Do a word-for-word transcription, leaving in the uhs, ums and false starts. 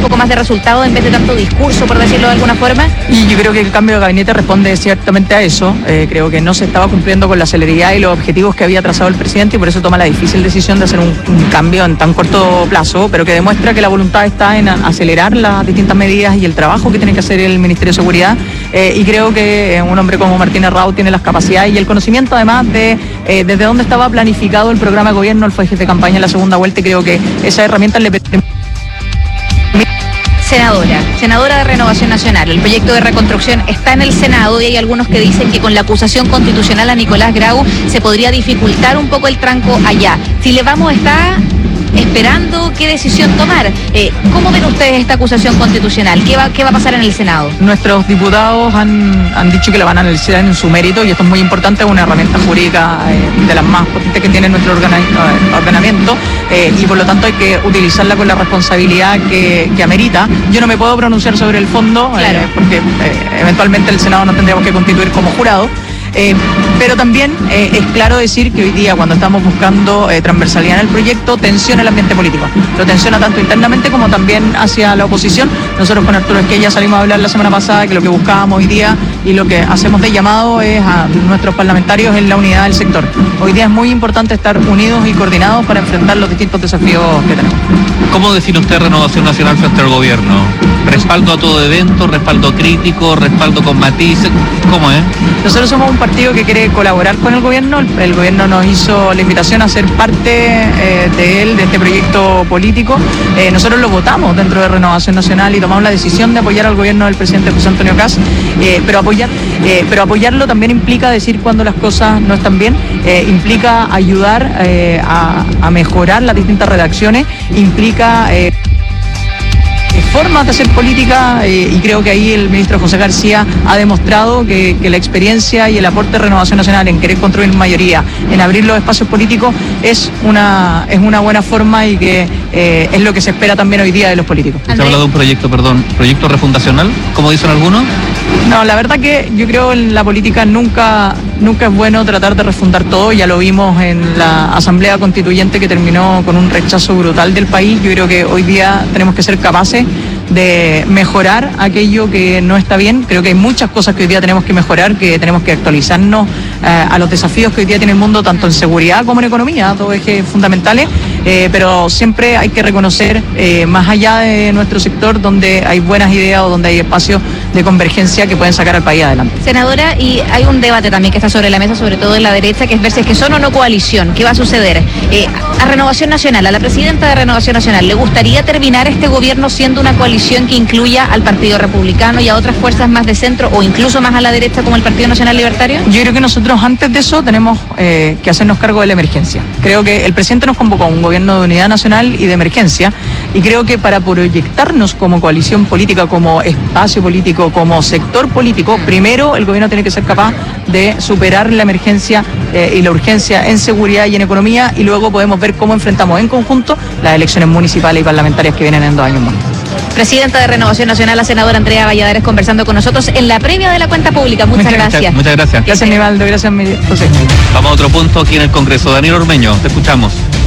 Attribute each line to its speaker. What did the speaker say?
Speaker 1: poco más de resultado en vez de tanto discurso, por decirlo de alguna forma?
Speaker 2: Y yo creo que el cambio de gabinete responde ciertamente a eso. Eh, creo que no se estaba cumpliendo con la celeridad y los objetivos que había trazado el presidente y por eso toma la difícil decisión de hacer un, un cambio en tan corto plazo, pero que demuestra que la voluntad está en acelerar las distintas medidas y el trabajo que tiene que hacer el Ministerio de Seguridad. Eh, y creo que un hombre como Martín Errao tiene las capacidades y el conocimiento además de eh, desde dónde estaba planificado el programa de gobierno. Él fue jefe de campaña en la segunda vuelta y creo que esas herramientas le permiten.
Speaker 1: Senadora, senadora de Renovación Nacional, el proyecto de reconstrucción está en el Senado y hay algunos que dicen que con la acusación constitucional a Nicolás Grau se podría dificultar un poco el tranco allá. Si le vamos a estar esperando qué decisión tomar. Eh, ¿Cómo ven ustedes esta acusación constitucional? ¿Qué va, qué va a pasar en el Senado?
Speaker 2: Nuestros diputados han, han dicho que la van a analizar en su mérito y esto es muy importante, es una herramienta jurídica eh, de las más potentes que tiene nuestro ordenamiento eh, y por lo tanto hay que utilizarla con la responsabilidad que, que amerita. Yo no me puedo pronunciar sobre el fondo
Speaker 1: claro.
Speaker 2: eh, porque eh, eventualmente el Senado nos tendríamos que constituir como jurado. Eh, pero también eh, es claro decir que hoy día cuando estamos buscando eh, transversalidad en el proyecto, tensiona el ambiente político. Lo tensiona tanto internamente como también hacia la oposición. Nosotros con Arturo Esquella salimos a hablar la semana pasada que lo que buscábamos hoy día y lo que hacemos de llamado es a nuestros parlamentarios en la unidad del sector. Hoy día es muy importante estar unidos y coordinados para enfrentar los distintos desafíos que tenemos.
Speaker 3: ¿Cómo define usted Renovación Nacional frente al gobierno? ¿Respaldo a todo evento, respaldo crítico, respaldo con matices? ¿Cómo es?
Speaker 2: Nosotros somos un partido que quiere colaborar con el gobierno. El, el gobierno nos hizo la invitación a ser parte eh, de él, de este proyecto político. Eh, nosotros lo votamos dentro de Renovación Nacional y tomamos la decisión de apoyar al gobierno del presidente José Antonio Kast, eh, pero, apoyar, eh, pero apoyarlo también implica decir cuando las cosas no están bien, eh, implica ayudar eh, a, a mejorar las distintas redacciones, implica... Eh, formas de hacer política eh, y creo que ahí el ministro José García ha demostrado que, que la experiencia y el aporte de Renovación Nacional en querer construir mayoría, en abrir los espacios políticos es una, es una buena forma y que eh, es lo que se espera también hoy día de los políticos.
Speaker 3: ¿Se habla de un proyecto, perdón, proyecto refundacional, como dicen algunos?
Speaker 2: No, la verdad que yo creo en la política nunca, nunca es bueno tratar de refundar todo, ya lo vimos en la Asamblea Constituyente que terminó con un rechazo brutal del país. Yo creo que hoy día tenemos que ser capaces de mejorar aquello que no está bien. Creo que hay muchas cosas que hoy día tenemos que mejorar, que tenemos que actualizarnos eh, a los desafíos que hoy día tiene el mundo, tanto en seguridad como en economía, dos ejes fundamentales, eh, pero siempre hay que reconocer, eh, más allá de nuestro sector, donde hay buenas ideas o donde hay espacios de convergencia que pueden sacar al país adelante.
Speaker 1: Senadora, y hay un debate también que está sobre la mesa, sobre todo en la derecha, que es ver si es que son o no coalición. ¿Qué va a suceder? Eh, a Renovación Nacional, a la presidenta de Renovación Nacional, ¿le gustaría terminar este gobierno siendo una coalición que incluya al Partido Republicano y a otras fuerzas más de centro o incluso más a la derecha como el Partido Nacional Libertario?
Speaker 2: Yo creo que nosotros antes de eso tenemos eh, que hacernos cargo de la emergencia. Creo que el presidente nos convocó a un gobierno de unidad nacional y de emergencia y creo que para proyectarnos como coalición política, como espacio político, como sector político, primero el gobierno tiene que ser capaz de superar la emergencia eh, y la urgencia en seguridad y en economía y luego podemos ver cómo enfrentamos en conjunto las elecciones municipales y parlamentarias que vienen en dos años más.
Speaker 1: Presidenta de Renovación Nacional, la senadora Andrea Valladares, conversando con nosotros en la previa de la cuenta pública. Muchas, muchas gracias.
Speaker 3: Muchas gracias.
Speaker 2: Gracias, Nivaldo. Gracias, José.
Speaker 3: Vamos a otro punto aquí en el Congreso. Daniel Ormeño, te escuchamos.